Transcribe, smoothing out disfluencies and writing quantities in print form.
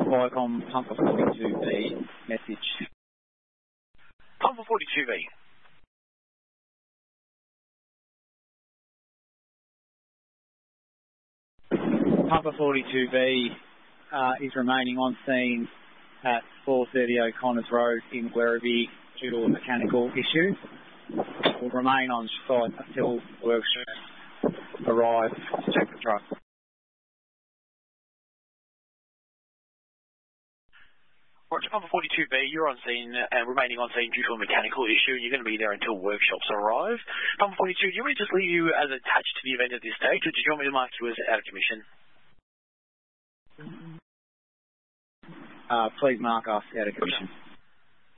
Viacom, Pumper 42B, message. Pumper 42B. Pumper 42B is remaining on scene at 430 O'Connors Road in Werribee due to a mechanical issue. Will remain on site until workers arrive to check the truck. Roger, Pumper 42B, you're on scene and remaining on scene due to a mechanical issue. You're going to be there until workshops arrive. Pumper 42, do you want me to just leave you as attached to the event at this stage, or did you want me to mark you as out of commission? Please mark us out of commission.